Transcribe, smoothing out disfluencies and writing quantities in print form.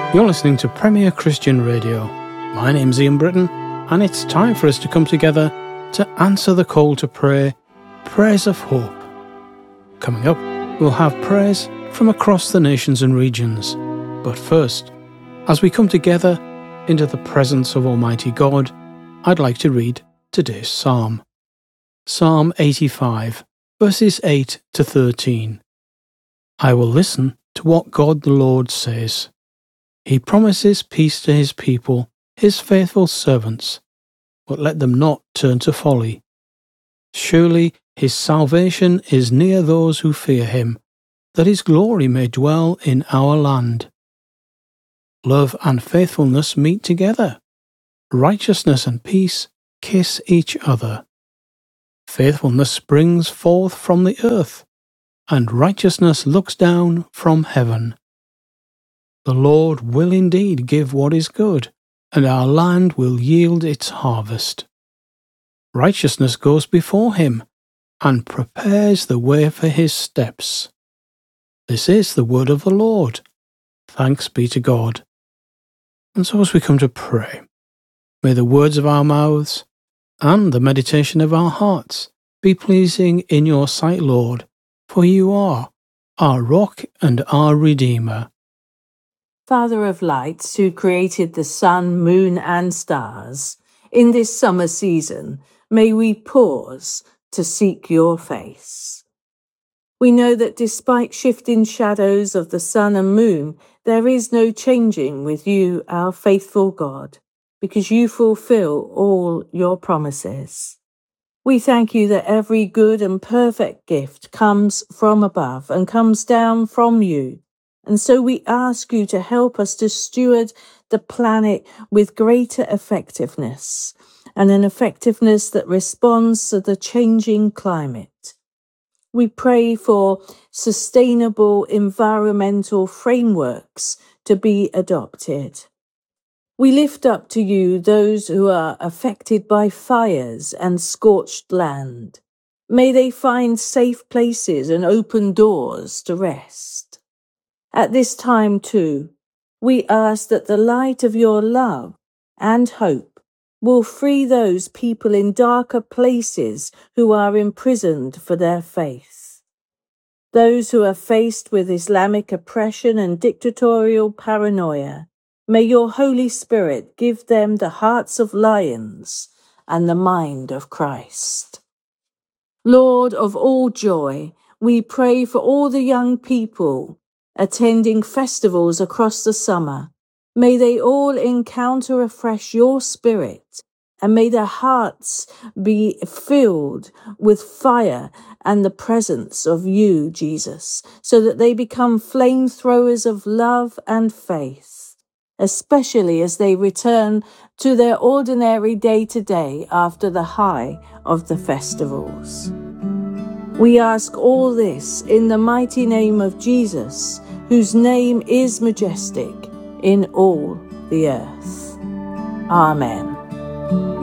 You're listening to Premier Christian Radio. My name's Ian Britton, and it's time for us to come together to answer the call to pray, Prayers of Hope. Coming up, we'll have prayers from across the nations and regions. But first, as we come together into the presence of Almighty God, I'd like to read today's Psalm. Psalm 85, verses 8 to 13. I will listen to what God the Lord says. He promises peace to his people, his faithful servants, but let them not turn to folly. Surely his salvation is near those who fear him, that his glory may dwell in our land. Love and faithfulness meet together. Righteousness and peace kiss each other. Faithfulness springs forth from the earth, and righteousness looks down from heaven. The Lord will indeed give what is good, and our land will yield its harvest. Righteousness goes before him, and prepares the way for his steps. This is the word of the Lord. Thanks be to God. And so as we come to pray, may the words of our mouths and the meditation of our hearts be pleasing in your sight, Lord, for you are our rock and our Redeemer. Father of lights, who created the sun, moon, and stars, in this summer season, may we pause to seek your face. We know that despite shifting shadows of the sun and moon, there is no changing with you, our faithful God, because you fulfill all your promises. We thank you that every good and perfect gift comes from above and comes down from you. And so we ask you to help us to steward the planet with greater effectiveness, and an effectiveness that responds to the changing climate. We pray for sustainable environmental frameworks to be adopted. We lift up to you those who are affected by fires and scorched land. May they find safe places and open doors to rest. At this time, too, we ask that the light of your love and hope will free those people in darker places who are imprisoned for their faith. Those who are faced with Islamic oppression and dictatorial paranoia, may your Holy Spirit give them the hearts of lions and the mind of Christ. Lord of all joy, we pray for all the young people attending festivals across the summer. May they all encounter afresh your Spirit, and may their hearts be filled with fire and the presence of you, Jesus, so that they become flamethrowers of love and faith, especially as they return to their ordinary day-to-day after the high of the festivals. We ask all this in the mighty name of Jesus, whose name is majestic in all the earth. Amen.